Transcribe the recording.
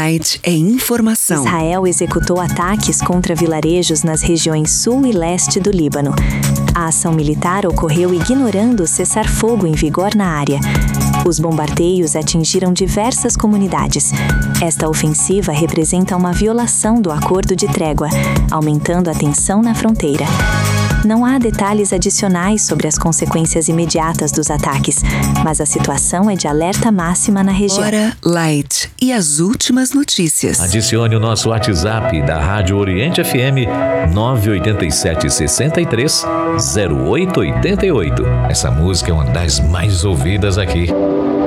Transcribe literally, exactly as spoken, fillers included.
Light é informação. Israel executou ataques contra vilarejos nas regiões sul e leste do Líbano. A ação militar ocorreu ignorando o cessar-fogo em vigor na área. Os bombardeios atingiram diversas comunidades. Esta ofensiva representa uma violação do acordo de trégua, aumentando a tensão na fronteira. Não há detalhes adicionais sobre as consequências imediatas dos ataques, mas a situação é de alerta máxima na região. Hora Light e as últimas notícias. Adicione o nosso WhatsApp da Rádio Oriente F M nove oito sete, seis três, zero oito oito oito. Essa música é uma das mais ouvidas aqui.